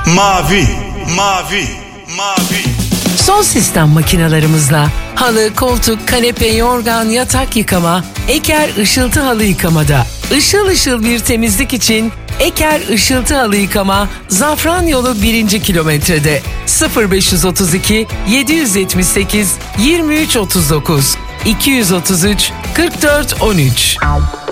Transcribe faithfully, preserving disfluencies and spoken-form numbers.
Mavi, mavi, mavi. Son sistem makinalarımızla halı, koltuk, kanepe, yorgan, yatak yıkama, Eker Işıltı Halı Yıkamada. Işıl ışıl bir temizlik için Eker Işıltı Halı Yıkama, Zafran Yolu birinci kilometrede. sıfır beş otuz iki yedi yetmiş sekiz yirmi üç otuz dokuz iki otuz üç kırk dört on üç.